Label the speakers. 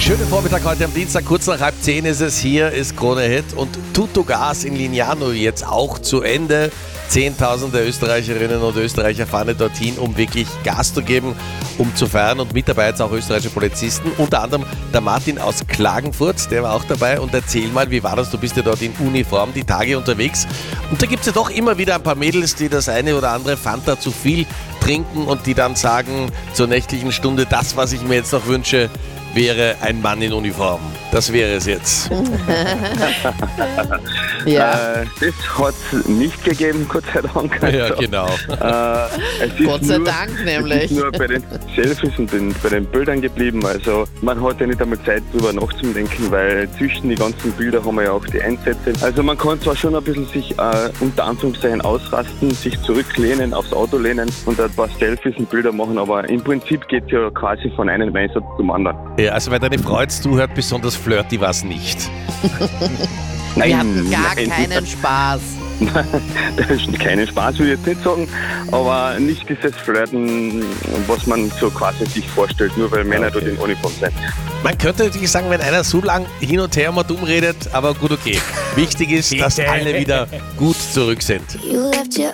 Speaker 1: Schönen Vormittag heute am Dienstag, kurz nach 9:30 ist es. Hier ist Krone Hit und Tuttogas in Lignano jetzt auch zu Ende. Zehntausende Österreicherinnen und Österreicher fahren dorthin, um wirklich Gas zu geben, um zu feiern. Und mit dabei jetzt auch österreichische Polizisten, unter anderem der Martin aus Klagenfurt, der war auch dabei. Und erzähl mal, wie war das? Du bist ja dort in Uniform die Tage unterwegs. Und da gibt es ja doch immer wieder ein paar Mädels, die das eine oder andere Fanta zu viel trinken und die dann sagen zur nächtlichen Stunde, das, was ich mir jetzt noch wünsche, wäre ein Mann in Uniform. Das wäre es jetzt.
Speaker 2: Ja. Das hat es nicht gegeben, Gott sei Dank. Also,
Speaker 1: Ja, genau.
Speaker 2: Es ist
Speaker 3: Gott sei Dank nämlich.
Speaker 2: Es ist nur bei den Selfies und bei den Bildern geblieben. Also man hat ja nicht einmal Zeit, drüber nachzudenken, weil zwischen die ganzen Bilder haben wir ja auch die Einsätze. Also man kann zwar schon ein bisschen sich unter Anführungszeichen ausrasten, sich zurücklehnen, aufs Auto lehnen und ein paar Selfies und Bilder machen, aber im Prinzip geht es ja quasi von einem Einsatz zum anderen.
Speaker 1: Ja, also wenn deine Frau jetzt zuhört, besonders flirty war es nicht.
Speaker 3: Wir hatten gar keinen Spaß.
Speaker 2: Das ist keinen Spaß, würde ich jetzt nicht sagen, aber nicht dieses Flirten, was man so quasi sich vorstellt, nur weil Männer dort in Uniform sind.
Speaker 1: Man könnte natürlich sagen, wenn einer so lang hin und her mal dumm redet, aber gut, okay. Wichtig ist, dass alle wieder gut zurück sind.
Speaker 4: You left your